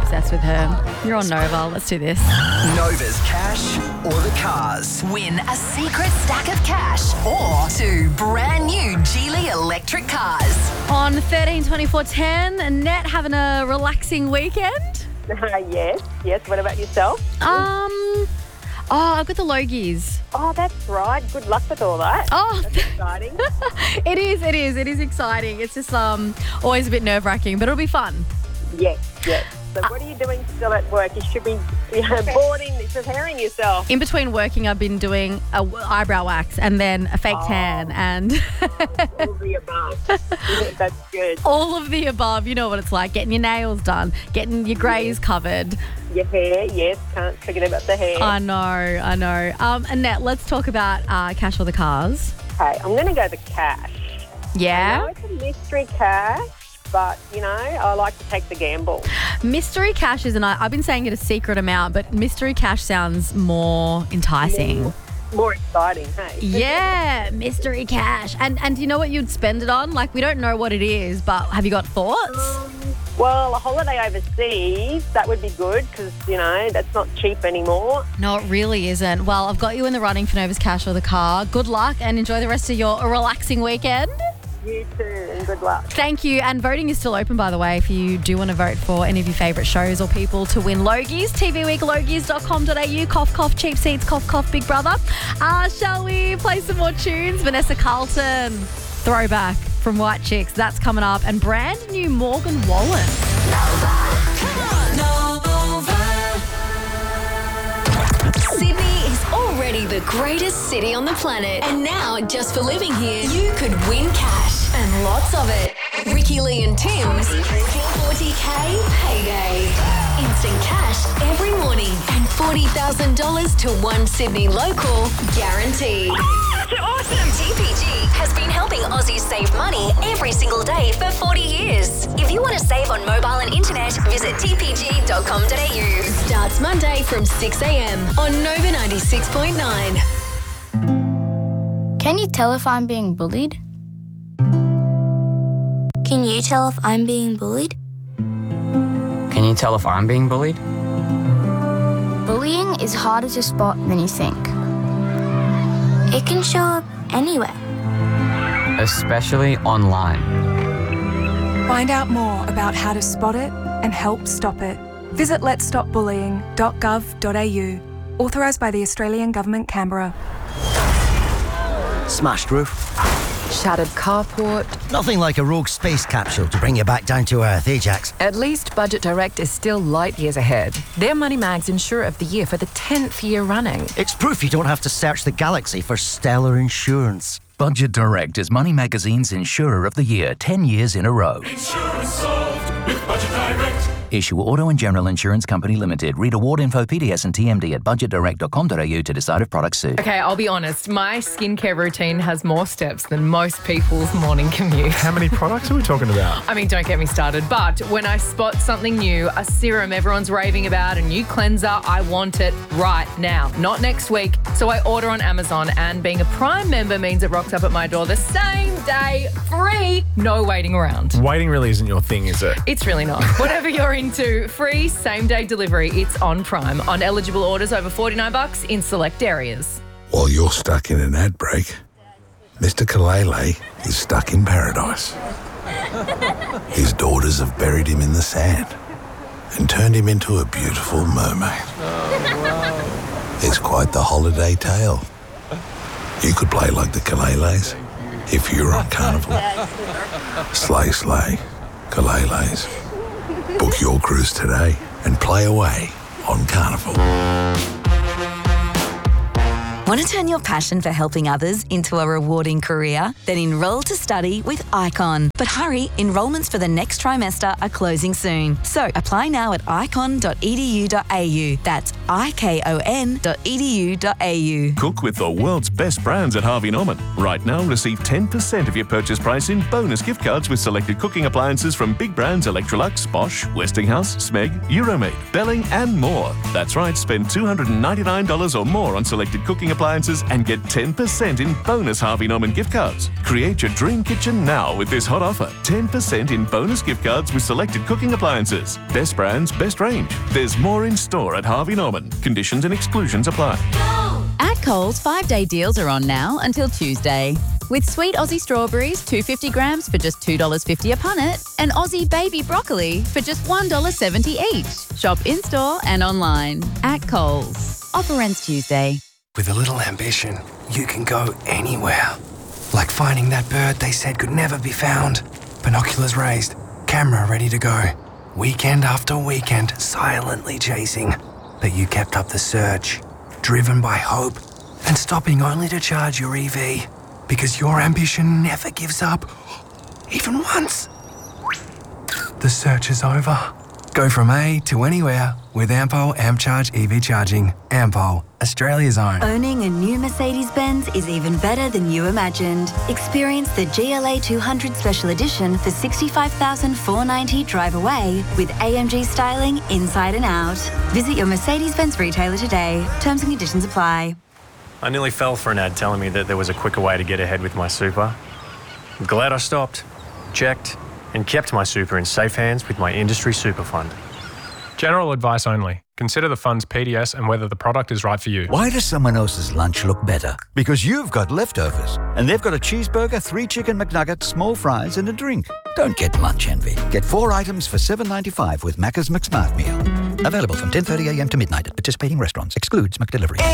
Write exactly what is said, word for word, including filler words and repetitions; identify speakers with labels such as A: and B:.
A: obsessed with her. You're on Nova. Let's do this.
B: Nova's cash or the cars.
C: Win a secret stack of cash or two brand new Geely electric cars.
A: On thirteen twenty-four ten, Annette having a relaxing weekend?
D: Uh, yes, yes. What about yourself?
A: Um, oh, I've got the Logies.
D: Oh, that's right. Good luck with all that.
A: Oh,
D: That's exciting.
A: it is, it is, it is exciting. It's just um always a bit nerve-wracking, but it'll be fun.
D: Yes, yes. So what are you doing still at work? You should be you know, boarding, preparing yourself.
A: In between working, I've been doing a w- eyebrow wax and then a fake
D: Oh.
A: tan and
D: All the above. Yeah, that's good.
A: all of the above. You know what it's like, getting your nails done, getting your greys covered.
D: Your hair, yes. Can't forget about the hair.
A: I know, I know. Um, Annette, let's talk about uh, cash or the cars.
D: Okay, I'm going to go the cash. I
A: Yeah?
D: know it's a mystery cash, but, you know, I like to take the gamble.
A: Mystery cash is, and I, I've been saying it a secret amount, but mystery cash sounds more enticing.
D: More, more exciting, hey?
A: Yeah, mystery cash. And and do you know what you'd spend it on? Like, we don't know what it is, but have you got thoughts?
D: Um, well, a holiday overseas, that would be good because, you know, that's not cheap anymore.
A: No, it really isn't. Well, I've got you in the running for Nova's cash or the car. Good luck and enjoy the rest of your relaxing weekend.
D: You too, and good luck.
A: Thank you. And voting is still open, by the way, if you do want to vote for any of your favourite shows or people to win Logies. T V Week, logies dot com dot a u. Cough, cough, cheap seats, cough, cough, Big Brother. Uh, shall we play some more tunes? Vanessa Carlton, Throwback from White Chicks. That's coming up. And brand new Morgan Wallen.
C: Sydney is already the greatest city on the planet. And now, just for living here, you could win cash and lots of it. Ricky Lee and Tim's forty K payday. Instant cash every morning and forty thousand dollars to one Sydney local guaranteed. That's awesome! T P G has been helping Aussies save money every single day for forty years. If you want to save on mobile and internet, visit t p g dot com dot a u. Starts Monday from six a.m. on Nova ninety-six point nine.
E: Can you tell if I'm being bullied? Can you tell if I'm being bullied?
F: Can you tell if I'm being bullied?
E: Bullying is harder to spot than you think. It can show up anywhere.
F: Especially online.
G: Find out more about how to spot it and help stop it. Visit lets stop bullying dot gov dot a u. Authorised by the Australian Government, Canberra.
H: Smashed roof.
I: Shattered carport.
H: Nothing like a rogue space capsule to bring you back down to earth, Ajax.
I: At least Budget Direct is still light years ahead. They're Money Mag's Insurer of the Year for the tenth year running.
H: It's proof you don't have to search the galaxy for stellar insurance.
J: Budget Direct is Money Magazine's Insurer of the Year, ten years in a row.
K: Insurance solved with Budget Direct.
J: Issue Auto and General Insurance Company Limited. Read award info, P D S and T M D at budget direct dot com dot a u to decide if products suit.
L: Okay, I'll be honest. My skincare routine has more steps than most people's morning commute.
M: How many products are we talking about?
L: I mean, don't get me started. But when I spot something new, a serum everyone's raving about, a new cleanser, I want it right now, not next week. So I order on Amazon, and being a Prime member means it rocks up at my door the same day, free, no waiting around.
M: Waiting really isn't your thing, is it?
L: It's really not. Whatever you're into, free same-day delivery. It's on Prime on eligible orders over forty-nine bucks in select areas.
N: While you're stuck in an ad break, Mister Kalele is stuck in paradise. His daughters have buried him in the sand and turned him into a beautiful mermaid. Oh, wow. It's quite the holiday tale. You could play like the Kaleles if you're on Carnival. Slay, slay, Kaleles. Book your cruise today and play away on Carnival.
O: Want to turn your passion for helping others into a rewarding career? Then enroll to study with Icon. But hurry, enrolments for the next trimester are closing soon. So apply now at icon dot e d u dot a u. That's icon dot e d u dot a u.
P: Cook with the world's best brands at Harvey Norman. Right now, receive ten percent of your purchase price in bonus gift cards with selected cooking appliances from big brands Electrolux, Bosch, Westinghouse, Smeg, Euromade, Belling and more. That's right, spend two hundred ninety-nine dollars or more on selected cooking appliances and get ten percent in bonus Harvey Norman gift cards. Create your dream kitchen now with this hot offer. ten percent in bonus gift cards with selected cooking appliances. Best brands, best range. There's more in store at Harvey Norman. Conditions and exclusions apply.
Q: At Coles, five-day deals are on now until Tuesday. With sweet Aussie strawberries, two hundred fifty grams for just two dollars fifty a punnet, and Aussie baby broccoli for just one dollar seventy each. Shop in-store and online. At Coles. Offer ends Tuesday.
R: With a little ambition, you can go anywhere. Like finding that bird they said could never be found. Binoculars raised, camera ready to go. Weekend after weekend, silently chasing. But you kept up the search, driven by hope, and stopping only to charge your E V. Because your ambition never gives up, even once. The search is over. Go from A to anywhere with Ampol AmpCharge E V charging. Ampol, Australia's own.
S: Owning a new Mercedes-Benz is even better than you imagined. Experience the G L A two hundred Special Edition for sixty-five thousand four hundred ninety dollars drive away with A M G styling inside and out. Visit your Mercedes-Benz retailer today. Terms and conditions apply.
T: I nearly fell for an ad telling me that there was a quicker way to get ahead with my super. I'm glad I stopped, checked, and kept my super in safe hands with my industry super fund.
M: General advice only. Consider the fund's P D S and whether the product is right for you.
U: Why does someone else's lunch look better? Because you've got leftovers. And they've got a cheeseburger, three chicken McNuggets, small fries and a drink. Don't get lunch envy. Get four items for seven dollars ninety-five with Macca's McSmart Meal. Available from ten thirty a m to midnight at participating restaurants. Excludes McDelivery.